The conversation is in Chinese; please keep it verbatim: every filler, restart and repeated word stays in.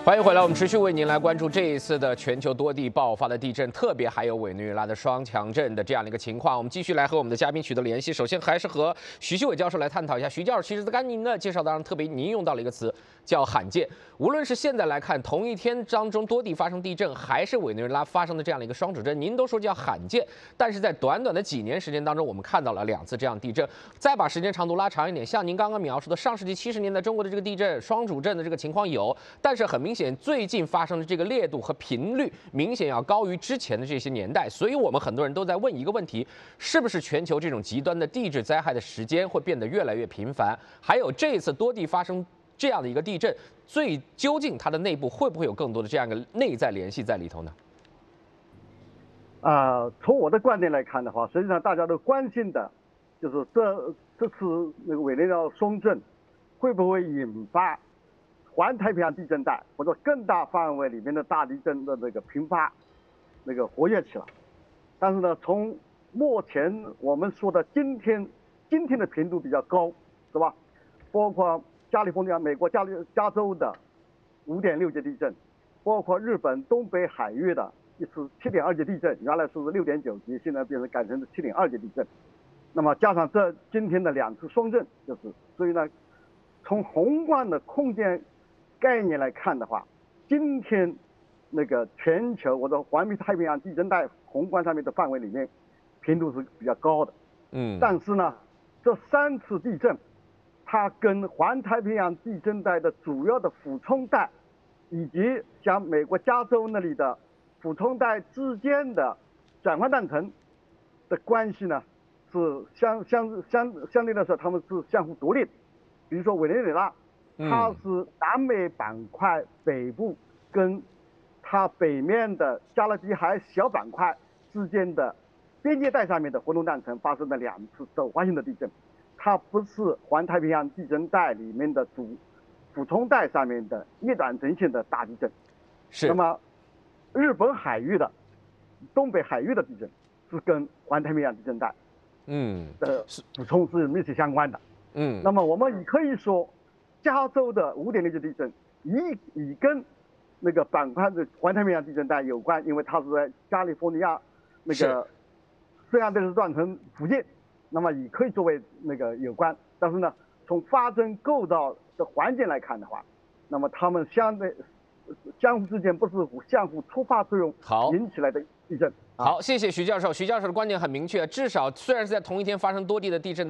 欢迎回来，我们持续为您来关注这一次的全球多地爆发的地震，特别还有委内瑞拉的双强震的这样的一个情况。我们继续来和我们的嘉宾取得联系。首先还是和徐希伟教授来探讨一下。徐教授，其实刚才您的介绍当中，特别您用到了一个词叫罕见。无论是现在来看，同一天当中多地发生地震，还是委内瑞拉发生的这样的一个双主震，您都说叫罕见。但是在短短的几年时间当中，我们看到了两次这样地震。再把时间长度拉长一点，像您刚刚描述的上世纪七十年代中国的这个地震双主震的这个情况有，但是很明显最近发生的这个烈度和频率明显要高于之前的这些年代，所以我们很多人都在问一个问题：是不是全球这种极端的地质灾害的时间会变得越来越频繁？还有这一次多地发生这样的一个地震，最究竟它的内部会不会有更多的这样一个内在联系在里头呢？ 啊、呃，从我的观点来看的话，实际上大家都关心的，就是这这次那个委内瑞拉双震会不会引发环太平洋地震带或者更大范围里面的大地震的那个频发，那个活跃起来。但是呢，从目前我们说的今天，今天的频度比较高，是吧？包括加利福尼亚、美国加利加州的五点六级地震，包括日本东北海域的一次七点二级地震，原来是六点九级，现在变成改成是七点二级地震。那么加上这今天的两次双震，就是所以呢，从宏观的空间概念来看的话，今天那个全球或者环太平洋地震带宏观上面的范围里面，频度是比较高的。 嗯， 但是呢，这三次地震，它跟环太平洋地震带的主要的俯冲带，以及像美国加州那里的俯冲带之间的转换断层的关系呢，是相相相相对来说，它们是相互独立的。比如说委内瑞拉，它是南美板块北部跟它北面的加勒比海小板块之间的边界带上面的活动断层发生了两次走环性的地震，它不是环太平洋地震带里面的主俯冲带上面的逆断层性的大地震。 是。 那么日本海域的东北海域的地震是跟环太平洋地震带嗯的俯冲是密切相关的。 嗯， 那么我们也可以说，加州的五点六级地震也也跟那个板块的环太平洋地震带有关，因为它是在加利福尼亚那个圣安德烈斯断层附近，那么也可以作为那个有关。但是呢，从发生构造的环境来看的话，那么它们相对相互之间不是相互触发作用引起来的地震。 好，谢谢徐教授。徐教授的观点很明确，至少虽然是在同一天发生多地的地震。